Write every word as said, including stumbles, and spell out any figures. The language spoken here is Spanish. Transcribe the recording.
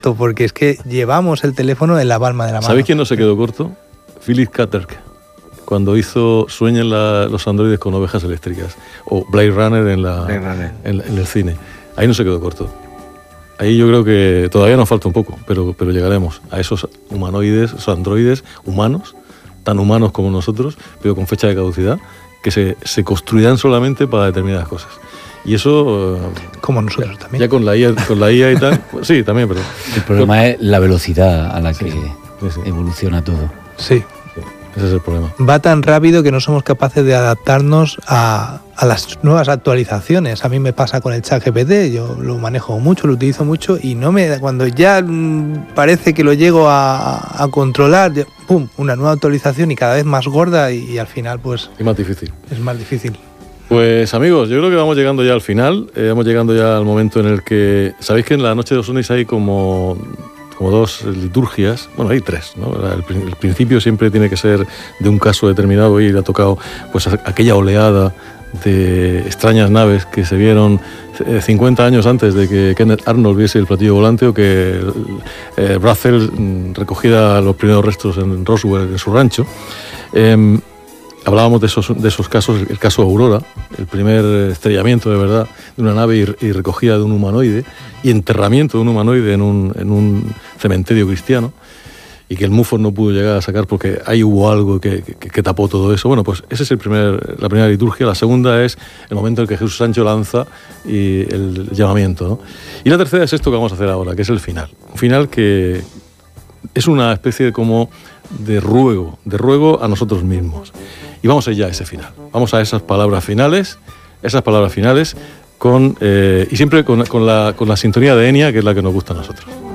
porque es que llevamos el teléfono en la palma de la mano. ¿Sabéis quién no se quedó corto? Philip Catherk, cuando hizo Sueñen la, los androides con ovejas eléctricas, o Blade Runner en, la, Blade Runner. en, en el cine. Ahí no se quedó corto. Ahí yo creo que todavía nos falta un poco, pero, pero llegaremos a esos humanoides, esos androides humanos, tan humanos como nosotros, pero con fecha de caducidad, que se, se construirán solamente para determinadas cosas. Y eso... Como nosotros también. Ya con la I A, con la I A y tal... Pues sí, también, pero... El problema con... es la velocidad a la que sí, sí, sí. evoluciona todo. Sí. Ese es el problema. Va tan rápido que no somos capaces de adaptarnos a, a las nuevas actualizaciones. A mí me pasa con el ChatGPT, yo lo manejo mucho, lo utilizo mucho y no me cuando ya mmm, parece que lo llego a, a controlar, ya, pum, una nueva actualización y cada vez más gorda y, y al final pues... Es más difícil. Es más difícil. Pues amigos, yo creo que vamos llegando ya al final, eh, vamos llegando ya al momento en el que... Sabéis que en la Noche de los Ovnis hay como... como dos liturgias, bueno, hay tres, ¿no? El, el principio siempre tiene que ser de un caso determinado y le ha tocado pues aquella oleada de extrañas naves que se vieron cincuenta años antes de que Kenneth Arnold viese el platillo volante o que eh, Russell recogiera los primeros restos en Roswell, en su rancho. Eh, Hablábamos de esos, de esos casos, el caso Aurora, el primer estrellamiento de verdad de una nave y, y recogida de un humanoide y enterramiento de un humanoide en un, en un cementerio cristiano y que el M U F O no pudo llegar a sacar porque ahí hubo algo que, que, que tapó todo eso. Bueno, pues esa es el primer, la primera liturgia. La segunda es el momento en que Jesús Sancho lanza y el llamamiento, ¿no? Y la tercera es esto que vamos a hacer ahora, que es el final. Un final que es una especie de como de ruego, de ruego a nosotros mismos. Y vamos a ir ya a ese final. Vamos a esas palabras finales, esas palabras finales con, eh, y siempre con, con, la, con la sintonía de Enya, que es la que nos gusta a nosotros.